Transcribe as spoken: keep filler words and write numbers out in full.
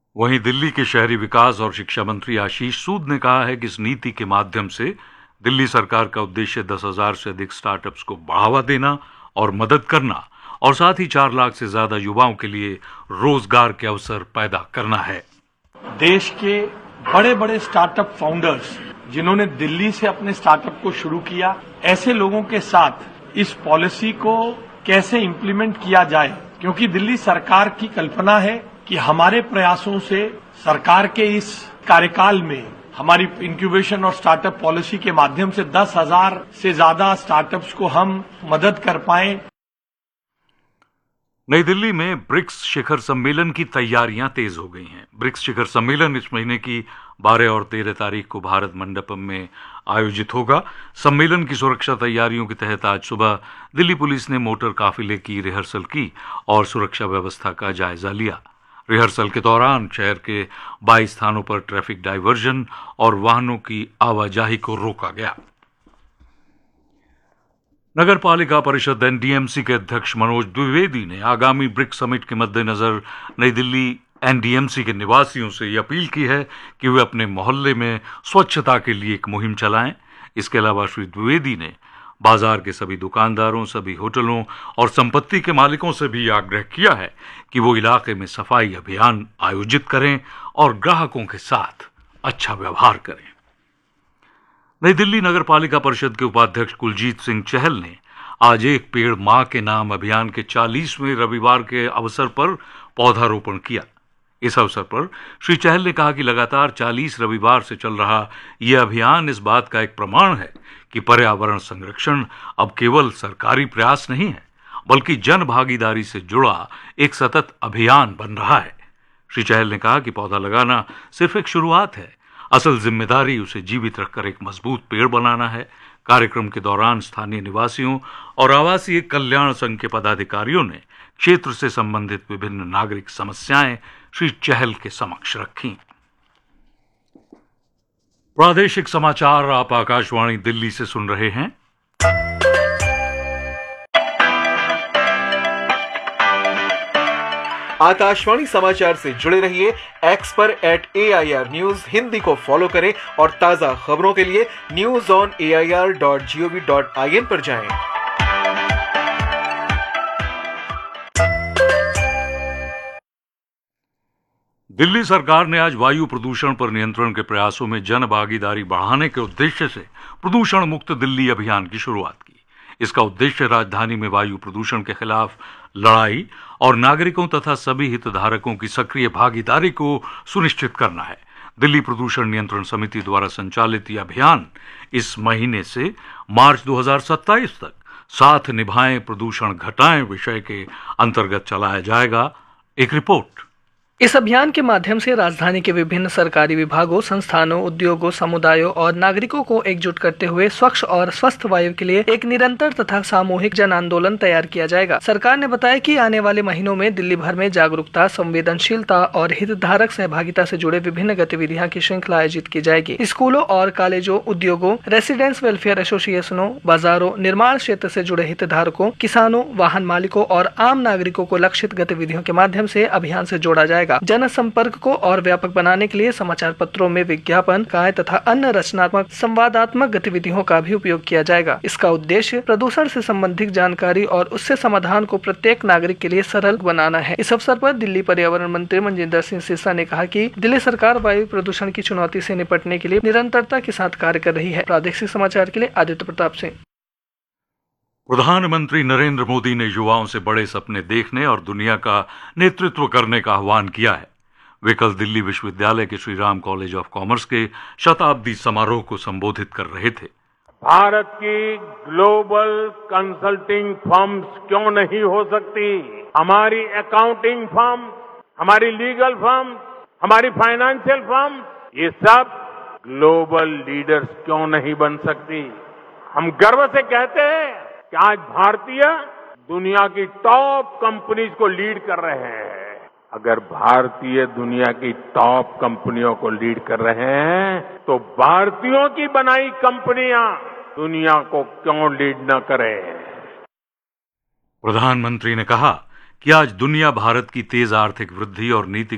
वहीं दिल्ली के शहरी विकास और शिक्षा मंत्री आशीष सूद ने कहा है कि इस नीति के माध्यम से दिल्ली सरकार का उद्देश्य दस हजार से अधिक स्टार्टअप्स को बढ़ावा देना और मदद करना और साथ ही चार लाख से ज्यादा युवाओं के लिए रोजगार के अवसर पैदा करना है। देश के बड़े बड़े स्टार्टअप फाउंडर्स जिन्होंने दिल्ली से अपने स्टार्टअप को शुरू किया, ऐसे लोगों के साथ इस पॉलिसी को कैसे इंप्लीमेंट किया जाए, क्योंकि दिल्ली सरकार की कल्पना है कि हमारे प्रयासों से सरकार के इस कार्यकाल में हमारी इंक्यूबेशन और स्टार्टअप पॉलिसी के माध्यम से दस हजार से ज्यादा स्टार्टअप्स को हम मदद कर पाएं। नई दिल्ली में ब्रिक्स शिखर सम्मेलन की तैयारियां तेज हो गई हैं। ब्रिक्स शिखर सम्मेलन इस महीने की बारह और तेरह तारीख को भारत मंडपम में आयोजित होगा। सम्मेलन की सुरक्षा तैयारियों के तहत आज सुबह दिल्ली पुलिस ने मोटर काफिले की रिहर्सल की और सुरक्षा व्यवस्था का जायजा लिया। रिहर्सल के दौरान शहर के बाईस स्थानों पर ट्रैफिक डायवर्जन और वाहनों की आवाजाही को रोका गया। नगर पालिका परिषद एनडीएमसी के अध्यक्ष मनोज द्विवेदी ने आगामी ब्रिक्स समिट के मद्देनजर नई दिल्ली एनडीएमसी के निवासियों से यह अपील की है कि वे अपने मोहल्ले में स्वच्छता के लिए एक मुहिम चलाएं। इसके अलावा श्री द्विवेदी ने बाजार के सभी दुकानदारों, सभी होटलों और संपत्ति के मालिकों से भी आग्रह किया है कि वो इलाके में सफाई अभियान आयोजित करें और ग्राहकों के साथ अच्छा व्यवहार करें। नई दिल्ली नगर पालिका परिषद के उपाध्यक्ष कुलजीत सिंह चहल ने आज एक पेड़ मां के नाम अभियान के चालीसवें रविवार के अवसर पर पौधारोपण किया। इस अवसर पर श्री चहल ने कहा कि लगातार चालीस रविवार से चल रहा यह अभियान इस बात का एक प्रमाण है कि पर्यावरण संरक्षण अब केवल सरकारी प्रयास नहीं है, बल्कि जन भागीदारी से जुड़ा एक सतत अभियान बन रहा है। श्री चहल ने कहा कि पौधा लगाना सिर्फ एक शुरुआत है, असल जिम्मेदारी उसे जीवित रखकर एक मजबूत पेड़ बनाना है। कार्यक्रम के दौरान स्थानीय निवासियों और आवासीय कल्याण संघ के पदाधिकारियों ने क्षेत्र से संबंधित विभिन्न नागरिक समस्याएं श्री चहल के समक्ष रखी। प्रादेशिक समाचार आप आकाशवाणी दिल्ली से सुन रहे हैं। आकाशवाणी समाचार से जुड़े रहिए। एक्स पर eight A I R news Hindi को फॉलो करें और ताजा खबरों के लिए news on A I R dot G O V dot I N पर जाएं। दिल्ली सरकार ने आज वायु प्रदूषण पर नियंत्रण के प्रयासों में जन भागीदारी बढ़ाने के उद्देश्य से प्रदूषण मुक्त दिल्ली अभियान की शुरुआत की। इसका उद्देश्य राजधानी में वायु प्रदूषण के खिलाफ लड़ाई और नागरिकों तथा सभी हितधारकों की सक्रिय भागीदारी को सुनिश्चित करना है। दिल्ली प्रदूषण नियंत्रण समिति द्वारा संचालित यह अभियान इस महीने से मार्च दो हज़ार सत्ताईस तक साथ निभाएं प्रदूषण घटाएं विषय के अंतर्गत चलाया जाएगा। एक रिपोर्ट। इस अभियान के माध्यम से राजधानी के विभिन्न सरकारी विभागों, संस्थानों, उद्योगों, समुदायों और नागरिकों को एकजुट करते हुए स्वच्छ और स्वस्थ वायु के लिए एक निरंतर तथा सामूहिक जन आंदोलन तैयार किया जाएगा। सरकार ने बताया कि आने वाले महीनों में दिल्ली भर में जागरूकता, संवेदनशीलता और हितधारक सहभागिता से जुड़े विभिन्न गतिविधियां की श्रृंखला आयोजित की जाएगी। स्कूलों और कॉलेजों, उद्योगों, रेसिडेंस वेलफेयर एसोसिएशनों, बाजारों, निर्माण क्षेत्र से जुड़े हितधारकों, किसानों, वाहन मालिकों और आम नागरिकों को लक्षित गतिविधियों के माध्यम से अभियान से जोड़ा जाएगा। जनसंपर्क को और व्यापक बनाने के लिए समाचार पत्रों में विज्ञापन, काय तथा अन्य रचनात्मक संवादात्मक गतिविधियों का भी उपयोग किया जाएगा। इसका उद्देश्य प्रदूषण से संबंधित जानकारी और उससे समाधान को प्रत्येक नागरिक के लिए सरल बनाना है। इस अवसर पर दिल्ली पर्यावरण मंत्री मनजिंदर सिंह सिरसा ने कहा कि दिल्ली सरकार वायु प्रदूषण की चुनौती से निपटने के लिए निरंतरता के साथ कार्य कर रही है। प्रादेशिक समाचार के लिए आदित्य प्रताप सिंह। प्रधानमंत्री नरेंद्र मोदी ने युवाओं से बड़े सपने देखने और दुनिया का नेतृत्व करने का आह्वान किया है। वे कल दिल्ली विश्वविद्यालय के Shri Ram college of commerce के शताब्दी समारोह को संबोधित कर रहे थे। भारत की ग्लोबल कंसल्टिंग फर्म्स क्यों नहीं हो सकती? हमारी अकाउंटिंग फर्म, हमारी लीगल फर्म, हमारी फाइनेंशियल फर्म, ये सब ग्लोबल लीडर्स क्यों नहीं बन सकती? हम गर्व से कहते हैं कि आज भारतीय दुनिया की टॉप कंपनीज को लीड कर रहे हैं। अगर भारतीय दुनिया की टॉप कंपनियों को लीड कर रहे हैं तो भारतीयों की बनाई कंपनियां दुनिया को क्यों लीड न करें? प्रधानमंत्री ने कहा कि आज दुनिया भारत की तेज आर्थिक वृद्धि और नीति